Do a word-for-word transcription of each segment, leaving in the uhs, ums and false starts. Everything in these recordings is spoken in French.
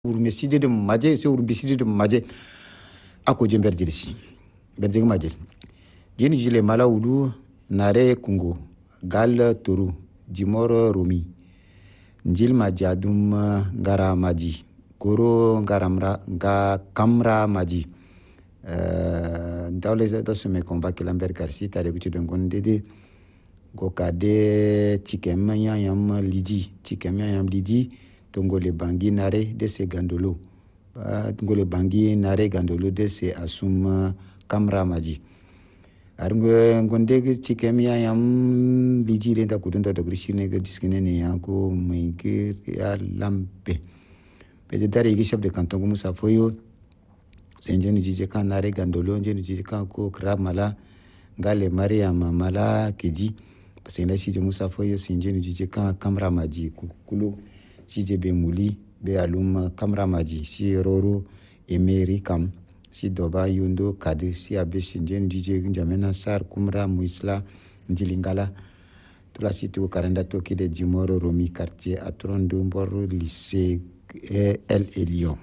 urme sije de maje se urbi sije de maje ako je berdirisi berdig maje jeni jile mala ulu nare kungo gal turu jimoro rumi njil majadum ngara maji goro ngaramra ga kamra maji euh dans les autres me combat que Lambert Garcia tare guti don gondede go kade chikem yam lidi chikem yam lidi tongole bangi nare de se gandolo tongole bangi nare gandolo de se asum kamra maji arngo gonde chikem yam lidi de da kudunda de grishine ge diskine ne yanko menge ya lampe pe dare gi chef de canton ko Musa Foyo senjenu jije kan nare gandolo njenu jije kan ko krab mala ngale Mariam mala keji parce que si je Musa Foyo senjenu jije kan kamra maji kulu si je be muli be alum kamra maji si roro emeri kam si doba yundo kade si abe senjenu jije njamena sar kumra muisla njilingala tula si tu karanda toki de jimoro romi quartier atrondo mboro lycée El Elion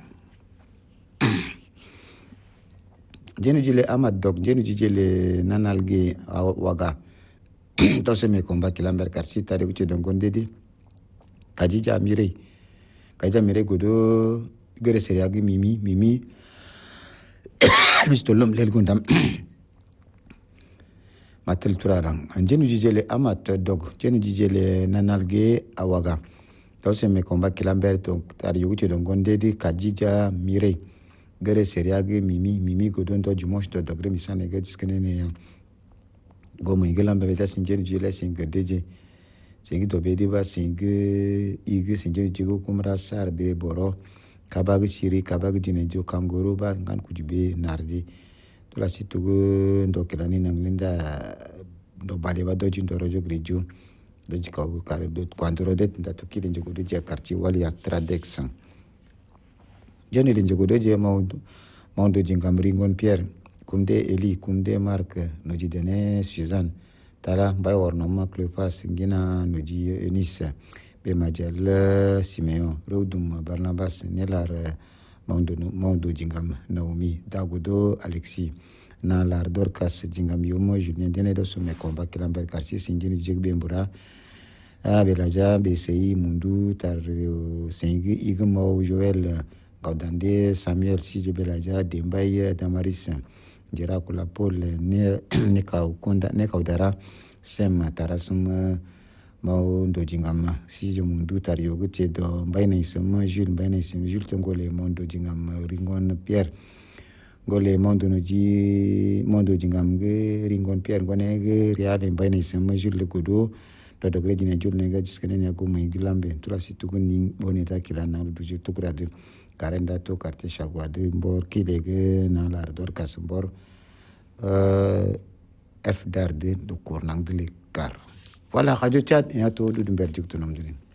jenu jile amad dog jenu jile nanalge waga to se me combat ki Lambert Garcia tare ku don gondedi kajija mire kajija mire godo gere seriagi mimi mimi misto lom lel gondam matel turarang jenu jile amad dog jenu jile nanalge awaga to se me combat ki Lambert to tare ku don gondedi kajija mire gere seriage mimi mimi godon to jumosh to dogre misane ga diskene ne go mo ngelam be ta sinjeni jile singa deje singi to be diba singi igi sinjeni jigo kumra sar be boro kabag siri kabag dine jo kangoro ba ngan kujube nardi to la situgo ndo kelani nanglinda ndo bale ba do jindo rojo grijo do jikaw kare do kwandoro det nda to kile njogo do je quartier wali ya tradex joni le njogo do je mawdo mawdo jingam ringon Pierre kumde Eli kumde Marc noji dene Suzanne tala bay worno ma Cleopas ngina noji Eunice be majal Simeon rodum Barnabas nelar mawdo mawdo jingam Naomi dagodo Alexis na lar Dorcas jingam yomo Julien dene do sume combat ki Lambert Garcia singini jigbe mbura a belaja be sei mundu tar sengi igmo Joël Gaudande Samuel Sijo belaja Dembaye Damaris jira kula Paul ne ne ka ukunda ne ka udara sema tarasum mau ndo jingam Sijo mundu tar yogo te do mbayna isum Jules mbayna isum Jules tongole mondo jingam Ringon Pierre gole mondo no ji mondo jingam ge Ringon Pierre gone ge riade mbayna isum Jules le kodo to do gredi ne Jules ne ga jiskene ne ko mai gilambe tula situgo ni boneta kilana du je to grade karenda to quartier chagwade mbor kilege na la Dorcas mbor euh F darde do kornang de kar voilà radio chat et à tout de berdik to namdine